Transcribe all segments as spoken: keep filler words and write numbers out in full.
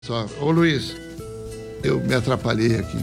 Só. Ô Luiz, eu me atrapalhei aqui.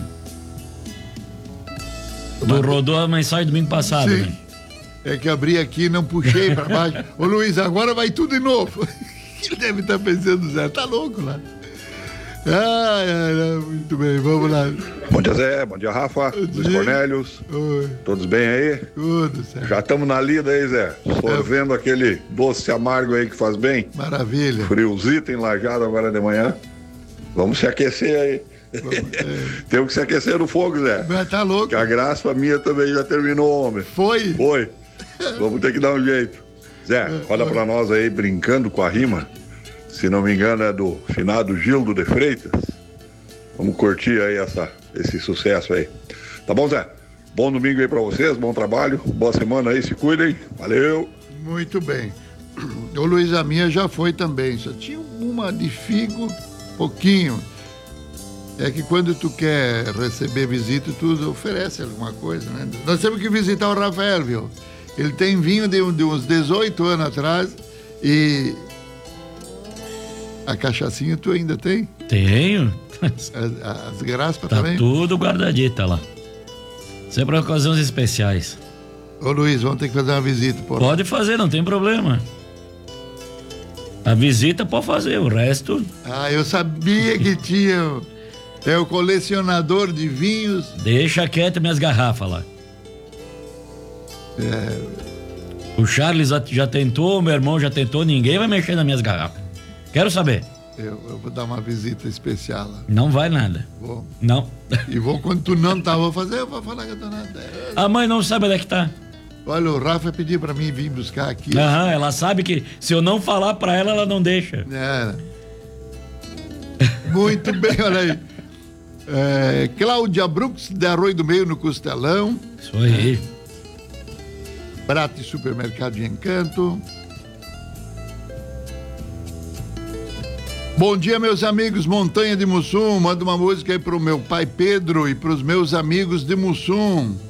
Tu rodou a mensagem domingo passado, Sim. né? É que abri aqui e não puxei pra baixo. Ô Luiz, agora vai tudo de novo. Ele deve estar pensando, Zé, tá louco lá. Ai, ai, ai, muito bem, vamos lá. Bom dia, Zé. Bom dia, Rafa. Bom Luiz dia. Cornélios. Oi, Todos bem aí? tudo certo. Já estamos na lida aí, Zé. Sorvendo aquele doce amargo aí que faz bem. Maravilha. Friozito, enlajado agora de manhã. Vamos se aquecer aí. Vamos, é. Temos que se aquecer no fogo, Zé. Mas tá louco. Que a graça minha também já terminou, homem. Foi? Foi. Vamos ter que dar um jeito. Zé, olha pra nós aí, brincando com a rima. Se não me engano é do finado Gildo de Freitas. Vamos curtir aí essa, esse sucesso aí. Tá bom, Zé? Bom domingo aí pra vocês, bom trabalho. Boa semana aí, se cuidem. Valeu. Muito bem. O Luiz, a minha já foi também. Só tinha uma de figo, pouquinho. É que quando tu quer receber visita, tu oferece alguma coisa, né? Nós temos que visitar o Rafael, viu? Ele tem vinho de, de uns dezoito anos atrás e a cachaçinha tu ainda tem? Tenho. As, as garraspas Tá também? tudo guardadito lá. Sempre para ocasiões especiais. Ô Luiz, vamos ter que fazer uma visita, pô. Pode fazer, não tem problema. A visita pode fazer, o resto Ah, eu sabia que tinha. É o colecionador de vinhos. deixa quieto minhas garrafas lá. É, O Charles já- já tentou, meu irmão já tentou, ninguém vai mexer nas minhas garrafas. Quero saber. eu, eu vou dar uma visita especial lá. Não vai nada. Vou. Não. E vou, quando tu não tá, vou fazer, eu vou falar que eu tô nada. A mãe não sabe onde é que tá. Olha, o Rafa pediu pra mim vir buscar aqui. Aham, ela sabe que se eu não falar pra ela, ela não deixa. É. Muito bem, olha aí. É, Cláudia Brooks, de Arroio do Meio, no Costelão. Isso aí. Prato e Supermercado de Encanto. Bom dia, meus amigos, Montanha de Mussum. Manda uma música aí pro meu pai Pedro e pros meus amigos de Mussum.